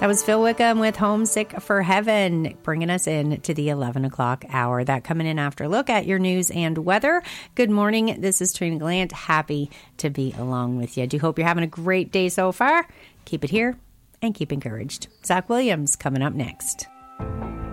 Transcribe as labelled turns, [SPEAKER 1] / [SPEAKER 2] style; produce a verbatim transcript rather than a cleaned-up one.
[SPEAKER 1] That was Phil Wickham with Homesick for Heaven, bringing us in to the eleven o'clock hour. That coming in after a look at your news and weather. Good morning. This is Trina Glant. Happy to be along with you. I do hope you're having a great day so far. Keep it here and keep encouraged. Zach Williams coming up next.